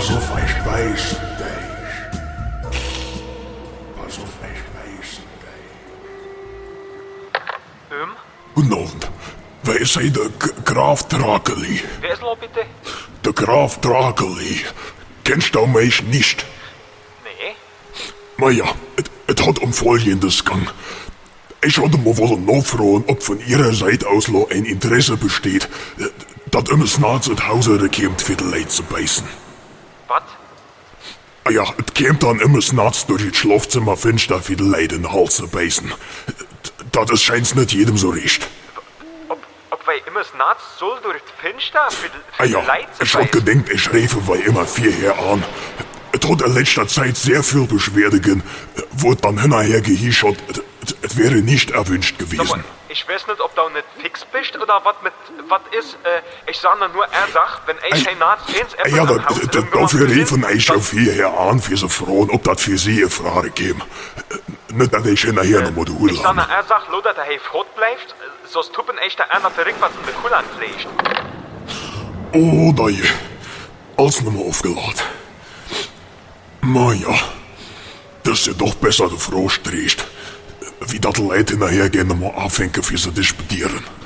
Pass auf, ich beiß dich. Pass auf, ich beiß dich. Guten Abend. Wer ist hier der Graf Drakeli? Wer ist noch bitte? Der Graf Drakeli. Kennst du mich nicht? Nee. Naja, es hat Folgendes gegangen. Ich hatte mal wollen nachfragen, ob von Ihrer Seite aus noch ein Interesse besteht, dass immer Snarz und Hauser kommt für die Leute zu beißen. Was? Ja, es kommt dann immer Snarz durch das Schlafzimmerfenster für die Leute in den Hals zu beißen. Das scheint's nicht jedem so recht. Ob wir immer Snarz soll durch das Fenster für die Ja, Leute zu ich hab beißen? gedenkt, ich schreife weil immer vierher an. Es hat in letzter Zeit sehr viel Beschwerde gegeben, wo dann hinterher gehischert, es wäre nicht erwünscht gewesen. Aber ich weiß nicht, ob du nicht fix bist oder was ist. Ich sag nur, er sagt, wenn ich ein Narz ins Ja, dafür riefen ich auf hierher an, für so Frauen, ob das für sie eine Frage käme. Nicht, dass ich hinterher noch mal die Hülle Ich sag nur, habe. er sagt, nur, dass er fort bleibt, sonst tuppen echt der einer verrückt, was in der Kuhl anpflegt. Oh, nein. Alles nochmal aufgeladen. Ja, das ist ja doch besser, du Frau stehst. Wie das Leute nachher gerne mal anfangen, für sie disputieren.